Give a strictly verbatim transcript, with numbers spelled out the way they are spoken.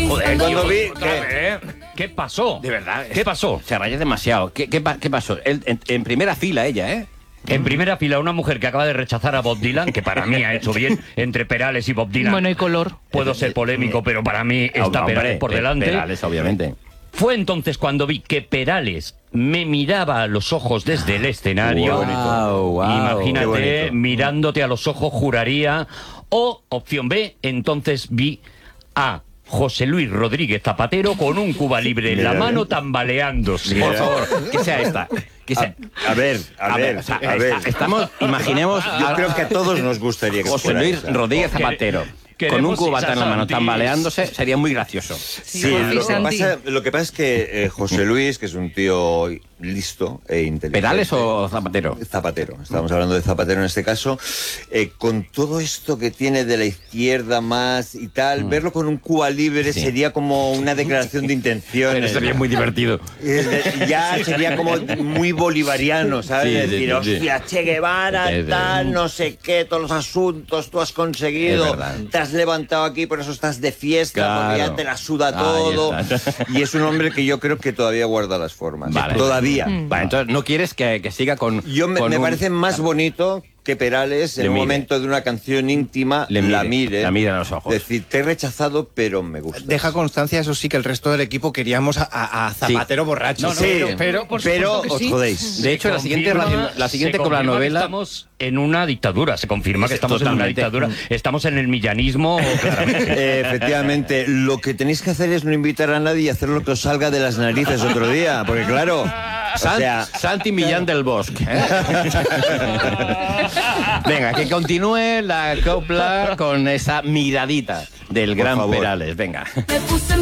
Joder, Cuando tío, vi otra que- vez. ¿Qué pasó? De verdad. ¿Qué pasó? Se raya demasiado. ¿Qué, qué, pa- qué pasó? Él, en, en primera fila ella, ¿eh? En primera fila, una mujer que acaba de rechazar a Bob Dylan, que para mí ha hecho bien, entre Perales y Bob Dylan. Bueno, y color. Puedo ser polémico, pero para mí está Hombre, Perales por Pe- delante. Perales, obviamente. Fue entonces cuando vi que Perales me miraba a los ojos desde el escenario. Guau, guau, qué Imagínate, bonito. mirándote a los ojos, juraría. O, opción B, entonces vi a José Luis Rodríguez Zapatero con un Cuba Libre en la Mira, mano ¿eh? tambaleándose. Por favor, que sea esta. Que sea- A, a ver, a, ver, o sea, a ver. está- estamos, imaginemos Yo a creo que a todos nos gustaría que José fuera Luis esa. Rodríguez Quere- Zapatero con un queremos cubata en la mano Santi. tambaleándose, sería muy gracioso. Sí, Porfi, lo que, Santi. pasa, lo que pasa es que eh, José Luis, que es un tío listo e inteligente. ¿Perales o Zapatero? Zapatero, estamos hablando de Zapatero en este caso, eh, con todo esto que tiene de la izquierda más y tal, verlo con un Cuba Libre Sí. sería como una declaración de intenciones. Pero sería muy divertido. Eh, Ya sería como muy bolivariano, ¿sabes? Sí, sí, decir, sí, sí. hostia, Che Guevara, Sí, sí. tal, no sé qué, todos los asuntos, tú has Es conseguido, verdad. te has levantado aquí, por eso estás de fiesta, porque Claro. ya te la suda Ahí todo. está. Y es un hombre que yo creo que todavía guarda las formas. Vale. Todavía. Vale, entonces no quieres que, que siga con. Yo me, con me un- parece más bonito que Perales en Le un mire. momento de una canción íntima Le la mire, mire. la mire a los ojos. Decir, te he rechazado, pero me gusta. Deja constancia, eso sí, que el resto del equipo queríamos a, a- a Zapatero borracho. No, no, Sí, pero, pero, por pero supuesto que os sí. jodéis. De hecho, la siguiente, Confirma- la siguiente se con la confirma que novela. Estamos en una dictadura, se confirma que Sí, estamos en una totalmente. dictadura. Estamos en el millanismo, claramente. Eh, efectivamente, lo que tenéis que hacer es no invitar a nadie y hacer lo que os salga de las narices otro día, porque claro, o San- sea, Santi Millán del Bosque. ¿eh? Venga, que continúe la copla con esa miradita del gran favor. Perales. Venga. Me puse